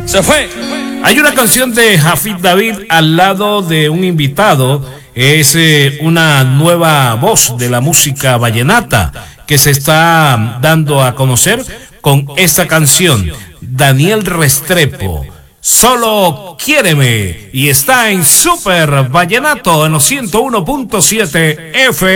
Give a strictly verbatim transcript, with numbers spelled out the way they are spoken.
Se fue. Hay una canción de Hafid David al lado de un invitado. Es eh, una nueva voz de la música vallenata que se está dando a conocer con esta canción. Daniel Restrepo, Solo Quiéreme, y está en Super Vallenato en los ciento uno punto siete F M.